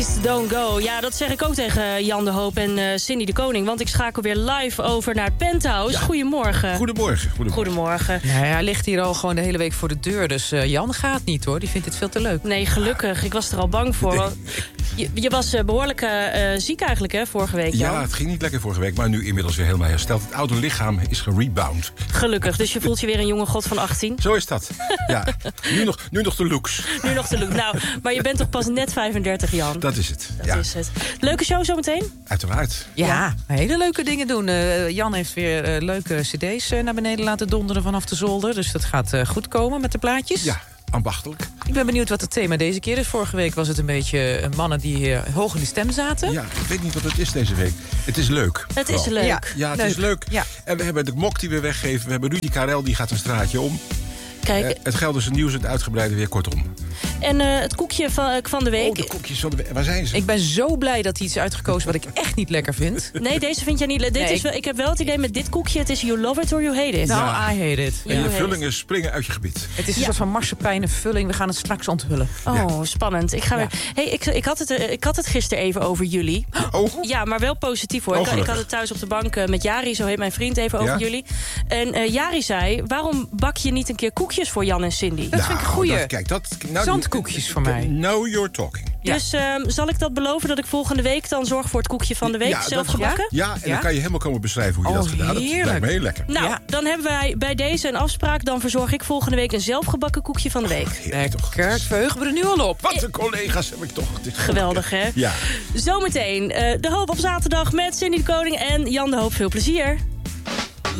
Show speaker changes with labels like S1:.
S1: Don't go. Ja, dat zeg ik ook tegen Jan de Hoop en Cindy de Koning. Want ik schakel weer live over naar het Penthouse. Ja. Goedemorgen.
S2: Goedemorgen.
S3: Nou, hij ligt hier al gewoon de hele week voor de deur. Dus Jan gaat niet, hoor. Die vindt het veel te leuk.
S1: Nee, gelukkig. Ik was er al bang voor. Want je was behoorlijk ziek eigenlijk, hè, vorige week, Jan?
S2: Ja, het ging niet lekker vorige week, maar nu inmiddels weer helemaal hersteld. Het oude lichaam is gerebound.
S1: Gelukkig, dus je voelt je weer een jonge god van 18.
S2: Zo is dat. Ja. Nu nog de looks.
S1: Nu nog de look. Nou, maar je bent toch pas net 35, Jan?
S2: Dat is het.
S1: Dat is het. Leuke show zometeen?
S2: Uiteraard.
S3: Ja, hele leuke dingen doen. Jan heeft weer leuke cd's naar beneden laten donderen vanaf de zolder. Dus dat gaat goed komen met de plaatjes.
S2: Ja, ambachtelijk.
S3: Ik ben benieuwd wat het thema deze keer is. Vorige week was het een beetje mannen die hoog in de stem zaten.
S2: Ja, ik weet niet wat het is deze week. Het is leuk.
S1: Het is leuk.
S2: Ja, het is leuk.
S3: Ja.
S2: En we hebben de mok die we weggeven. We hebben Rudy Karel, die gaat een straatje om.
S1: Kijk.
S2: Het Gelderse nieuws, het uitgebreide weer kortom.
S1: En het koekje van de week.
S2: Oh, de koekjes van de week. Waar zijn ze?
S3: Ik ben zo blij dat hij iets uitgekozen wat ik echt niet lekker vind.
S1: Nee, deze vind jij niet. Ik heb wel het idee met dit koekje, het is you love it or you hate it.
S3: Nou, I hate it.
S2: En de vullingen springen uit je gebied.
S3: Het is een soort van marsepein vulling. We gaan het straks onthullen.
S1: Oh, spannend. Ik had het gisteren even over jullie.
S2: Oh.
S1: Ja, maar wel positief, hoor. Ik had het thuis op de bank met Jari, zo heet mijn vriend, even over jullie. En Jari zei, waarom bak je niet een keer koekjes voor Jan en Cindy?
S3: Dat vind ik een goeie.
S2: Zandkoekjes
S3: voor mij.
S2: Now you're talking.
S1: Ja. Dus zal ik dat beloven dat ik volgende week dan zorg voor het koekje van de week zelf gebakken?
S2: Ja, en dan kan je helemaal komen beschrijven hoe je dat gedaan hebt. Dat lijkt me heel lekker.
S1: Nou, dan hebben wij bij deze een afspraak. Dan verzorg ik volgende week een zelfgebakken koekje van de week.
S3: Lekker, ik verheug me er nu al op.
S2: Wat een collega's heb ik toch.
S1: Geweldig, hè?
S2: Ja.
S1: Zometeen de Hoop op zaterdag met Cindy de Koning en Jan de Hoop. Veel plezier.